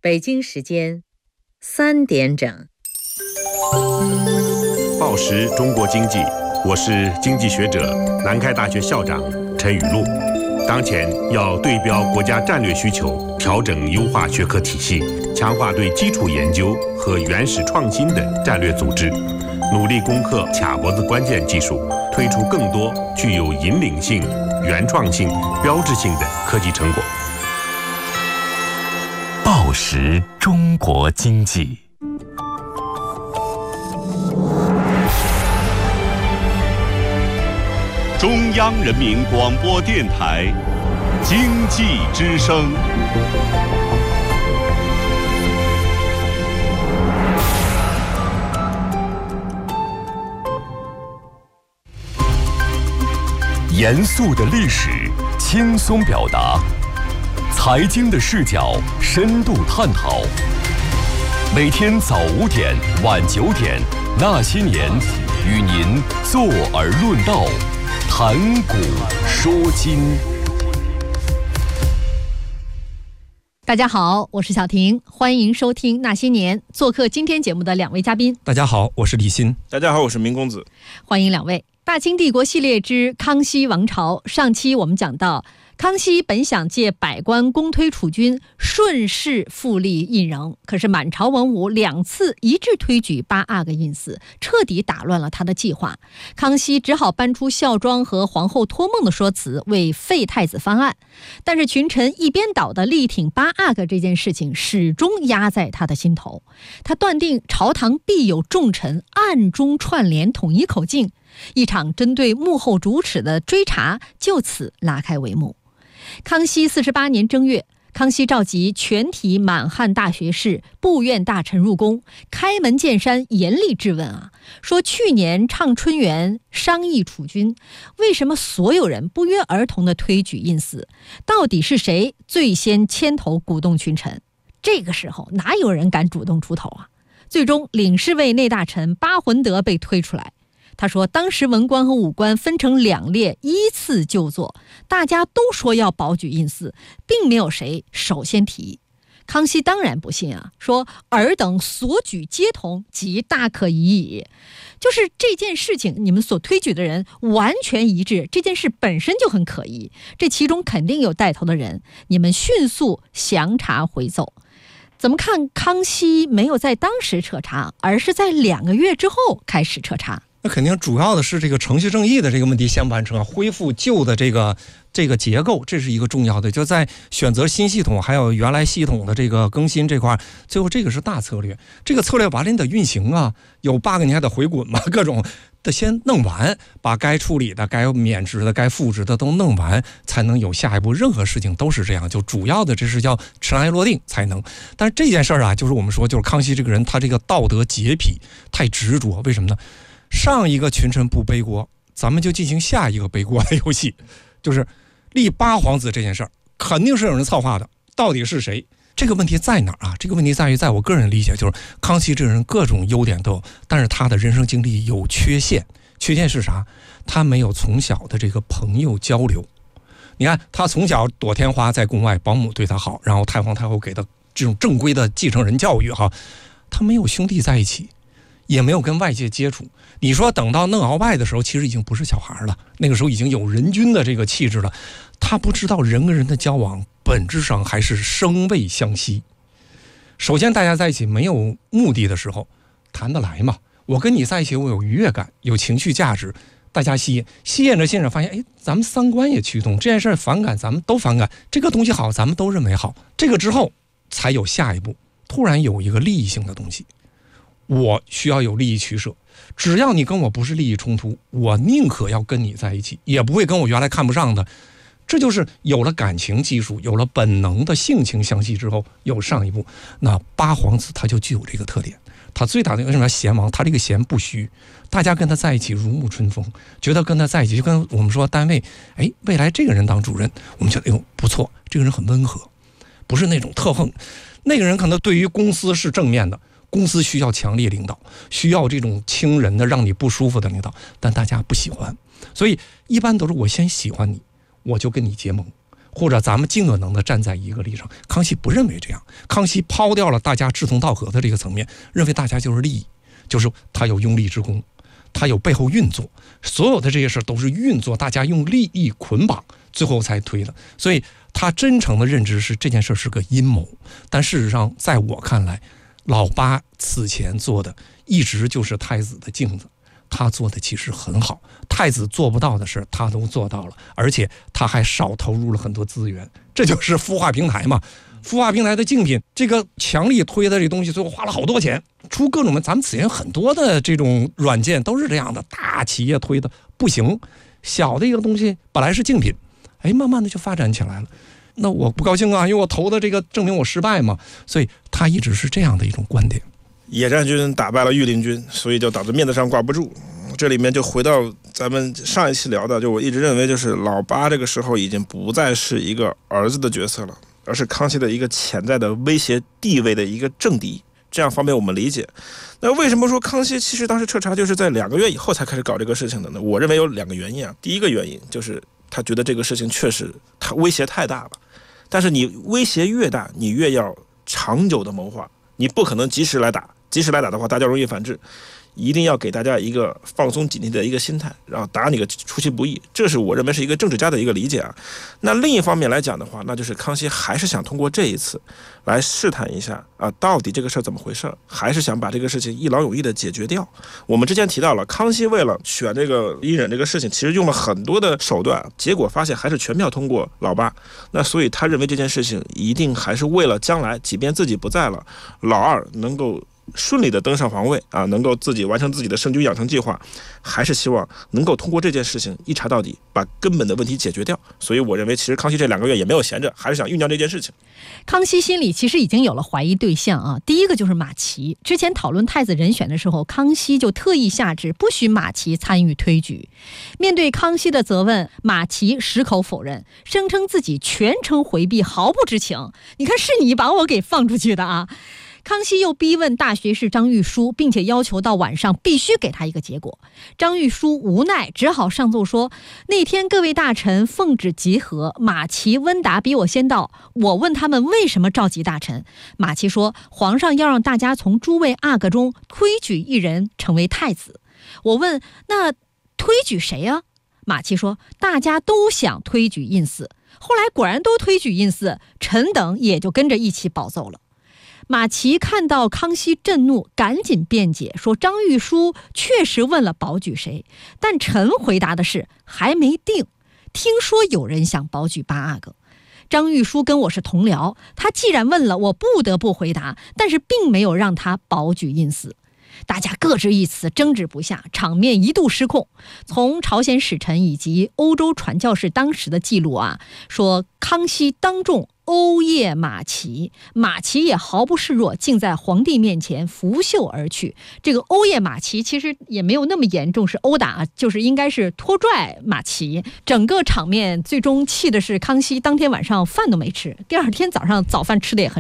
北京时间3点整。 报时中国经济，我是经济学者、南开大学校长陈雨露。当前要对标国家战略需求，调整优化学科体系，强化对基础研究和原始创新的战略组织，努力攻克卡脖子关键技术，推出更多具有引领性、原创性、标志性的科技成果。 报时中国经济， 中央人民广播电台经济之声。 严肃的历史，轻松表达；财经的视角，深度探讨。每天早5点，晚9点，那些年，与您坐而论道，谈古说今。 大家好，我是小婷，欢迎收听那些年。做客今天节目的2位嘉宾。 大家好，我是李欣。 大家好，我是明公子。 欢迎2位。大清帝国系列之康熙王朝，上期我们讲到，康熙本想借百官公推储君，顺势复立胤禛，可是满朝文武2次一致推举8阿哥胤祀，彻底打乱了他的计划。康熙只好搬出孝庄和皇后托梦的说辞，为废太子翻案。但是群臣一边倒的力挺8阿哥这件事情始终压在他的心头。他断定朝堂必有重臣暗中串联，统一口径。一场针对幕后主使的追查就此拉开帷幕。康熙48年正月，康熙召集全体满汉大学士、部院大臣入宫，开门见山严厉质问说去年畅春园商议储君，为什么所有人不约而同地推举胤祀？到底是谁最先牵头鼓动群臣？这个时候哪有人敢主动出头啊？最终领侍卫内大臣巴浑德被推出来。他说当时文官和武官分成2列依次就坐，大家都说要保举胤祀，并没有谁首先提议。康熙当然不信说尔等所举皆同，即大可疑矣。就是这件事情你们所推举的人完全一致，这件事本身就很可疑，这其中肯定有带头的人，你们迅速详查回奏。怎么看康熙没有在当时彻查，而是在2个月之后开始彻查？ 那肯定主要的是这个程序正义的这个问题先完成恢复旧的这个结构，这是一个重要的。就在选择新系统还有原来系统的这个更新这块，最后这个是大策略。这个策略完了你得运行有 bug 你还得回滚嘛，各种的先弄完，把该处理的、该免职的、该复职的都弄完，才能有下一步。任何事情都是这样，就主要的这是叫尘埃落定才能。但是这件事就是我们说，就是康熙这个人他这个道德洁癖太执着，为什么呢？上一个群臣不背锅，咱们就进行下一个背锅的游戏，就是立8皇子这件事儿，肯定是有人策划的，到底是谁？这个问题在哪儿这个问题在于，在我个人理解，就是康熙这个人各种优点都有，但是他的人生经历有缺陷。缺陷是啥？他没有从小的这个朋友交流。你看他从小躲天花，在宫外保姆对他好，然后太皇太后给他这种正规的继承人教育他没有兄弟在一起，也没有跟外界接触。你说等到弄鳌拜的时候，其实已经不是小孩了，那个时候已经有人君的这个气质了。他不知道人跟人的交往本质上还是生畏相惜。首先大家在一起没有目的的时候谈得来嘛，我跟你在一起我有愉悦感，有情绪价值，大家吸引着发现咱们三观也趋同，这件事反感咱们都反感，这个东西好咱们都认为好，这个之后才有下一步。突然有一个利益性的东西，我需要有利益取舍，只要你跟我不是利益冲突，我宁可要跟你在一起，也不会跟我原来看不上的。这就是有了感情基础，有了本能的性情相吸之后，有上一步。那8皇子他就具有这个特点，他最大的为什么贤王？他这个贤不虚，大家跟他在一起如沐春风，觉得跟他在一起就跟我们说单位，未来这个人当主任，我们觉得不错，这个人很温和，不是那种特横。那个人可能对于公司是正面的，公司需要强烈领导，需要这种亲人的让你不舒服的领导，但大家不喜欢，所以一般都是我先喜欢你，我就跟你结盟， 或者咱们尽可能的站在一个立场。康熙不认为这样，康熙抛掉了大家志同道合的这个层面，认为大家就是利益，就是他有拥立之功，他有背后运作，所有的这些事都是运作，大家用利益捆绑，最后才推的。所以他真诚的认知是这件事是个阴谋。但事实上在我看来，老八此前做的一直就是太子的镜子，他做的其实很好，太子做不到的事他都做到了，而且他还少投入了很多资源，这就是孵化平台嘛。孵化平台的竞品，这个强力推的这东西，最后花了好多钱，出各种咱们此前很多的这种软件都是这样的，大企业推的不行，小的一个东西本来是竞品，慢慢的就发展起来了。那我不高兴啊，因为我投的这个证明我失败嘛，所以他一直是这样的一种观点。 野战军打败了御林军，所以就导致面子上挂不住。这里面就回到咱们上一期聊的，就我一直认为，就是老八这个时候已经不再是一个儿子的角色了，而是康熙的一个潜在的威胁地位的一个政敌，这样方便我们理解。那为什么说康熙其实当时彻查就是在2个月以后才开始搞这个事情的呢？我认为有2个原因啊。第一个原因就是他觉得这个事情确实他威胁太大了，但是你威胁越大，你越要长久的谋划，你不可能及时来打的话，大家容易反制。一定要给大家一个放松警惕的一个心态，然后打你个出其不意，这是我认为是一个政治家的一个理解啊。那另一方面来讲的话，那就是康熙还是想通过这一次来试探一下啊，到底这个事儿怎么回事，还是想把这个事情一劳永逸的解决掉。我们之前提到了，康熙为了选这个胤禛这个事情，其实用了很多的手段，结果发现还是全票通过老八。那所以他认为这件事情一定还是为了将来，即便自己不在了，老二能够顺利的登上皇位啊，能够自己完成自己的圣君养成计划，还是希望能够通过这件事情一查到底，把根本的问题解决掉。所以我认为其实康熙这2个月也没有闲着，还是想酝酿这件事情。 康熙心里其实已经有了怀疑对象啊，第一个就是马齐。之前讨论太子人选的时候，康熙就特意下旨不许马齐参与推举。面对康熙的责问，马齐矢口否认，声称自己全程回避，毫不知情。你看是你把我给放出去的啊！康熙又逼问大学士张玉书，并且要求到晚上必须给他一个结果。张玉书无奈，只好上奏说，那天各位大臣奉旨集合，马齐、温达比我先到，我问他们为什么召集大臣。马齐说，皇上要让大家从诸位阿哥中推举一人成为太子。我问，那推举谁啊？马齐说，大家都想推举胤祀。后来果然都推举胤祀，臣等也就跟着一起保奏了。马齐看到康熙震怒，赶紧辩解说，张玉书确实问了保举谁，但臣回答的是还没定，听说有人想保举8阿哥。张玉书跟我是同僚，他既然问了，我不得不回答，但是并没有让他保举胤祀。大家各执一词，争执不下，场面一度失控。从朝鲜使臣以及欧洲传教士当时的记录啊，说康熙当众殴谒马齐，马齐也毫不示弱，竟在皇帝面前拂袖而去。这个殴谒马齐其实也没有那么严重，是殴打，就是应该是拖拽马齐。整个场面最终气的是康熙当天晚上饭都没吃，第2天早上早饭吃的也很